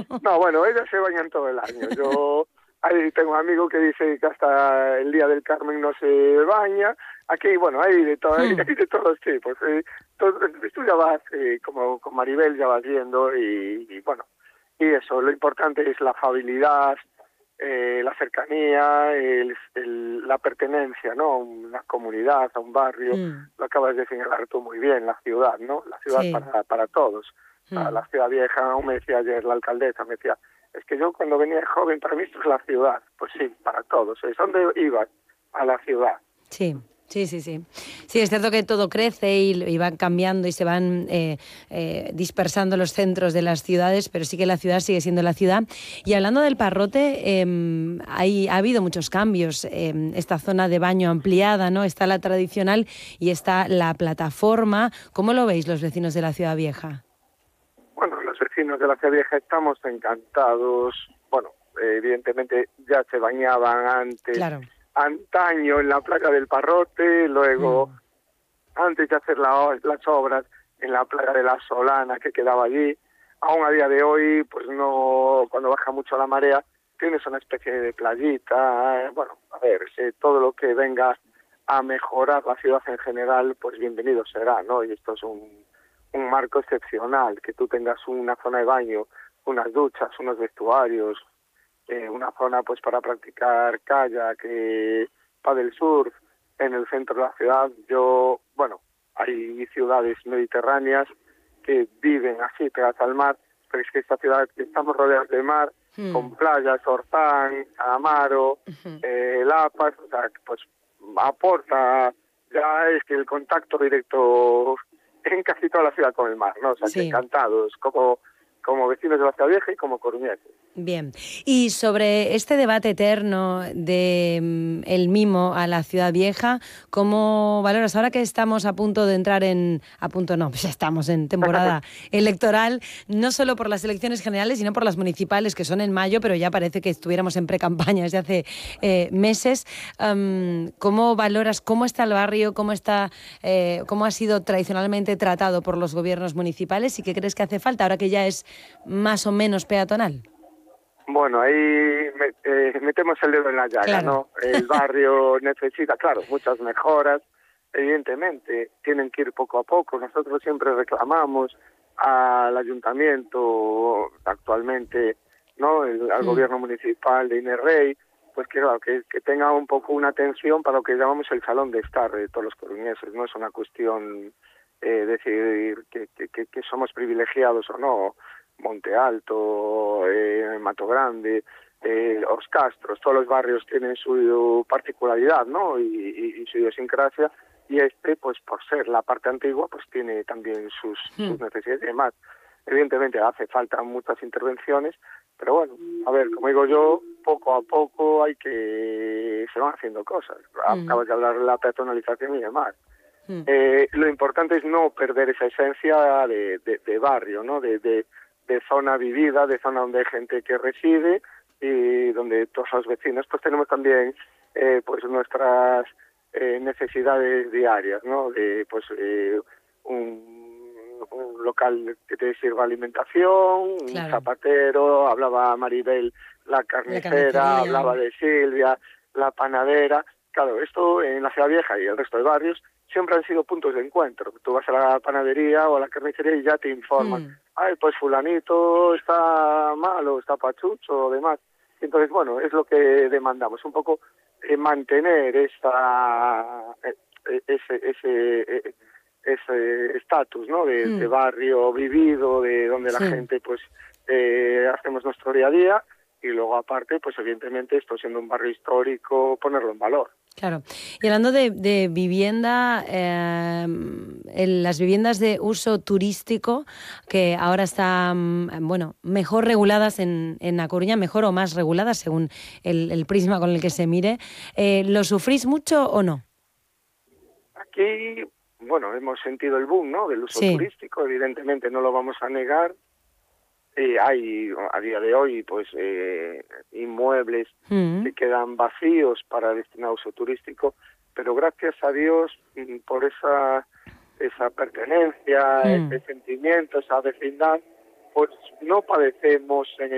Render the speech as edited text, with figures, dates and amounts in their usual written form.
No, bueno, ellas se bañan todo el año. Yo ahí tengo un amigo que dice que hasta el Día del Carmen no se baña. Aquí, bueno, hay de todo, hay de todos los tipos. Tú ya vas, como con Maribel, ya vas viendo y bueno, y eso, lo importante es la afabilidad, la cercanía, la pertenencia, ¿no? A una comunidad, a un barrio. Lo acabas de señalar tú muy bien, la ciudad, ¿no? La ciudad Sí. para todos. A la ciudad vieja, aún me decía ayer la alcaldesa, me decía, es que yo cuando venía joven, para mí esto es la ciudad. Pues sí, para todos. ¿Es dónde ibas? A la ciudad. Sí. Sí. Sí, es cierto que todo crece y van cambiando y se van dispersando los centros de las ciudades, pero sí que la ciudad sigue siendo la ciudad. Y hablando del Parrote, ha habido muchos cambios. Esta zona de baño ampliada, ¿no? Está la tradicional y está la plataforma. ¿Cómo lo veis los vecinos de la Ciudad Vieja? Bueno, los vecinos de la Ciudad Vieja estamos encantados. Bueno, evidentemente ya se bañaban antes. Claro. Antaño en la playa del Parrote, luego antes de hacer las obras en la playa de la Solana que quedaba allí. Aún a día de hoy, pues no, cuando baja mucho la marea, tienes una especie de playita. Bueno, a ver, todo lo que venga a mejorar la ciudad en general, pues bienvenido será, ¿no? Y esto es un marco excepcional, que tú tengas una zona de baño, unas duchas, unos vestuarios, una zona pues para practicar kayak, paddle surf en el centro de la ciudad. Hay ciudades mediterráneas que viven así pegadas al mar, pero es que esta ciudad, estamos rodeados de mar, con playas, Orzán, Amaro, Lapas, o sea, pues aporta, ya es que el contacto directo en casi toda la ciudad con el mar, ¿no? O sea, que encantados, como vecinos de la Ciudad Vieja y como coruñeses. Bien. Y sobre este debate eterno de el mimo a la Ciudad Vieja, ¿cómo valoras ahora que estamos a punto de entrar pues ya estamos en temporada electoral, no solo por las elecciones generales, sino por las municipales, que son en mayo, pero ya parece que estuviéramos en precampaña desde hace meses? ¿Cómo valoras cómo está el barrio, cómo ha sido tradicionalmente tratado por los gobiernos municipales y qué crees que hace falta ahora que ya es más o menos peatonal? Bueno, ahí metemos el dedo en la llaga, claro. ¿no? El barrio necesita, claro, muchas mejoras. Evidentemente, tienen que ir poco a poco. Nosotros siempre reclamamos al ayuntamiento, actualmente, ¿no? Al gobierno municipal de Inerrey, pues que tenga un poco una atención para lo que llamamos el salón de estar de todos los coruñeses. No es una cuestión decidir que somos privilegiados o no. Monte Alto, Mato Grande, Los Castros, todos los barrios tienen su particularidad, ¿no? Y su idiosincrasia, y pues por ser la parte antigua, pues tiene también sus necesidades y demás. Evidentemente hace falta muchas intervenciones, pero bueno, a ver, como digo yo, poco a poco se van haciendo cosas. Acabas de hablar de la peatonalización y demás. Lo importante es no perder esa esencia de barrio, ¿no? De zona vivida, de zona donde hay gente que reside y donde todos los vecinos pues tenemos también pues nuestras necesidades diarias, ¿no? De pues un local que te sirva alimentación, un zapatero, hablaba Maribel, la carnicera, hablaba de Silvia, la panadera. Claro, esto en la Ciudad Vieja y el resto de barrios siempre han sido puntos de encuentro. Tú vas a la panadería o a la carnicería y ya te informan. Ay, pues fulanito está malo, está pachucho o demás. Entonces, bueno, es lo que demandamos, un poco mantener ese estatus, ¿no? De barrio vivido, de donde la gente, pues, hacemos nuestro día a día, y luego aparte, pues evidentemente, esto siendo un barrio histórico, ponerlo en valor. Claro. Y hablando de vivienda, las viviendas de uso turístico, que ahora están, mejor reguladas en A Coruña, mejor o más reguladas, según el prisma con el que se mire, ¿lo sufrís mucho o no? Aquí, hemos sentido el boom, ¿no?, del uso turístico, evidentemente no lo vamos a negar. Hay a día de hoy pues inmuebles que quedan vacíos para destinar a uso turístico, pero gracias a Dios por esa pertenencia, ese sentimiento, esa vecindad, pues no padecemos en